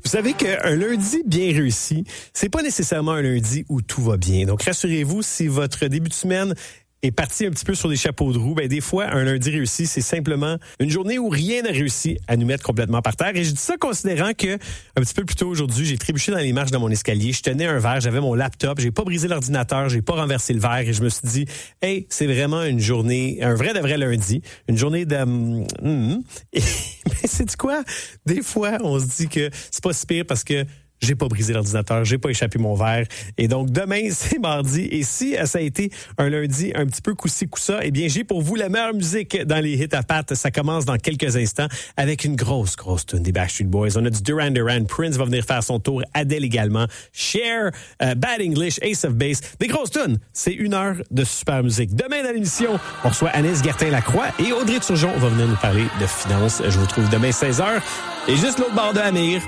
Vous savez qu'un lundi bien réussi, c'est pas nécessairement un lundi où tout va bien. Donc, rassurez-vous, si votre début de semaine est parti un petit peu sur des chapeaux de roue, ben des fois, un lundi réussi, c'est simplement une journée où rien n'a réussi à nous mettre complètement par terre. Et je dis ça considérant que, un petit peu plus tôt aujourd'hui, j'ai trébuché dans les marches de mon escalier, je tenais un verre, j'avais mon laptop, j'ai pas brisé l'ordinateur, j'ai pas renversé le verre et je me suis dit, hey, c'est vraiment une journée, un vrai de vrai lundi, une journée de... Et, mais c'est quoi? Des fois, on se dit que c'est pas si pire parce que j'ai pas brisé l'ordinateur, j'ai pas échappé mon verre. Et donc, demain, c'est mardi. Et si ça a été un lundi un petit peu coup-ci, coup-ça, eh bien, j'ai pour vous la meilleure musique dans les hits à pattes. Ça commence dans quelques instants avec une grosse tune des Backstreet Boys. On a du Duran Duran. Prince va venir faire son tour. Adele également. Cher, Bad English, Ace of Base. Des grosses tunes. C'est 1 heure de super musique. Demain, dans l'émission, on reçoit Anaïs Gertin-Lacroix et Audrey Turgeon va venir nous parler de finances. Je vous retrouve demain 16h. Et juste l'autre bord de Amir,